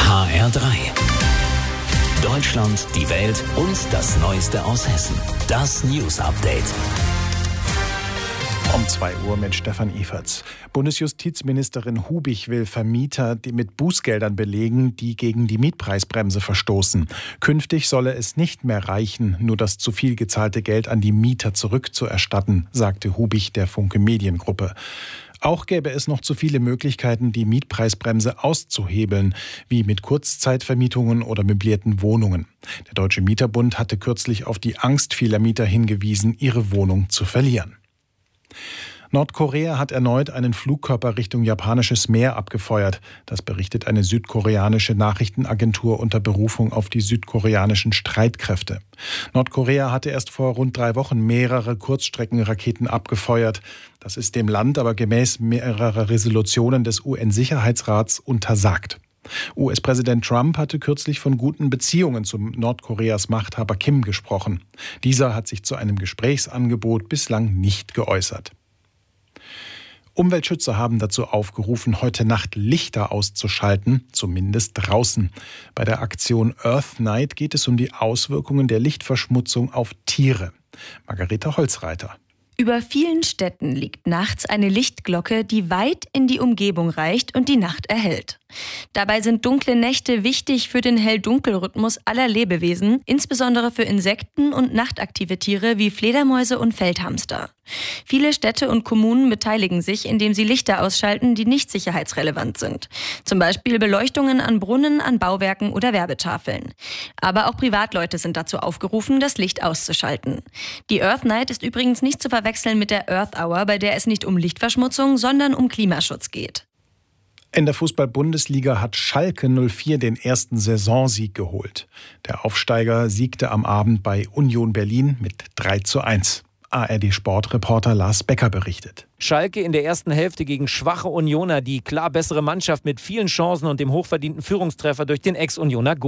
HR3. Deutschland, die Welt und das Neueste aus Hessen. Das News Update. Um 2 Uhr mit Stefan Eferts. Bundesjustizministerin Hubich will Vermieter mit Bußgeldern belegen, die gegen die Mietpreisbremse verstoßen. Künftig solle es nicht mehr reichen, nur das zu viel gezahlte Geld an die Mieter zurückzuerstatten, sagte Hubich der Funke Mediengruppe. Auch gäbe es noch zu viele Möglichkeiten, die Mietpreisbremse auszuhebeln, wie mit Kurzzeitvermietungen oder möblierten Wohnungen. Der Deutsche Mieterbund hatte kürzlich auf die Angst vieler Mieter hingewiesen, ihre Wohnung zu verlieren. Nordkorea hat erneut einen Flugkörper Richtung japanisches Meer abgefeuert. Das berichtet eine südkoreanische Nachrichtenagentur unter Berufung auf die südkoreanischen Streitkräfte. Nordkorea hatte erst vor rund 3 Wochen mehrere Kurzstreckenraketen abgefeuert. Das ist dem Land aber gemäß mehrerer Resolutionen des UN-Sicherheitsrats untersagt. US-Präsident Trump hatte kürzlich von guten Beziehungen zum Nordkoreas Machthaber Kim gesprochen. Dieser hat sich zu einem Gesprächsangebot bislang nicht geäußert. Umweltschützer haben dazu aufgerufen, heute Nacht Lichter auszuschalten, zumindest draußen. Bei der Aktion Earth Night geht es um die Auswirkungen der Lichtverschmutzung auf Tiere. Margareta Holzreiter. Über vielen Städten liegt nachts eine Lichtglocke, die weit in die Umgebung reicht und die Nacht erhellt. Dabei sind dunkle Nächte wichtig für den Hell-Dunkel-Rhythmus aller Lebewesen, insbesondere für Insekten und nachtaktive Tiere wie Fledermäuse und Feldhamster. Viele Städte und Kommunen beteiligen sich, indem sie Lichter ausschalten, die nicht sicherheitsrelevant sind. Zum Beispiel Beleuchtungen an Brunnen, an Bauwerken oder Werbetafeln. Aber auch Privatleute sind dazu aufgerufen, das Licht auszuschalten. Die Earth Night ist übrigens nicht zu verwechseln mit der Earth Hour, bei der es nicht um Lichtverschmutzung, sondern um Klimaschutz geht. In der Fußball-Bundesliga hat Schalke 04 den ersten Saisonsieg geholt. Der Aufsteiger siegte am Abend bei Union Berlin mit 3:1. ARD-Sportreporter Lars Becker berichtet. Schalke in der ersten Hälfte gegen schwache Unioner, die klar bessere Mannschaft mit vielen Chancen und dem hochverdienten Führungstreffer durch den Ex-Unioner